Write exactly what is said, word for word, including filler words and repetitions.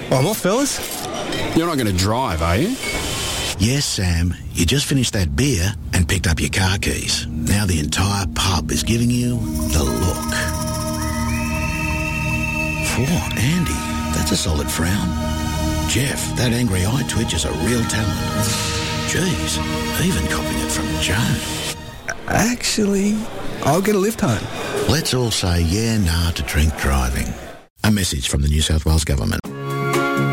Oh, what, fellas? You're not going to drive, are you? Yes, Sam. You just finished that beer and picked up your car keys. Now the entire pub is giving you the look. Whoa, Andy, that's a solid frown. Jeff, that angry eye twitch is a real talent. Jeez, even copying it from Joan. Actually, I'll get a lift home. Let's all say yeah, nah to drink driving. A message from the New South Wales Government.